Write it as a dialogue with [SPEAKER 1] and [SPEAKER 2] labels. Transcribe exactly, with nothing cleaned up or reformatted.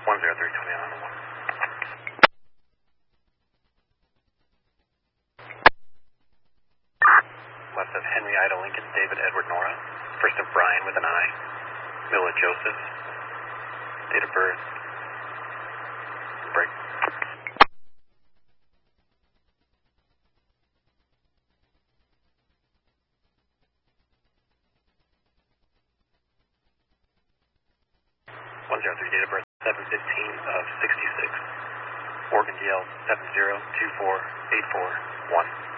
[SPEAKER 1] one zero three, twenty on the one. Left of Henry Ida Lincoln, David Edward Nora. First of Brian with an I. Milla Joseph. Date of birth. Break. one zero three, date of birth, seven fifteen of sixty-six. Morgan D L seven zero two four eight four one.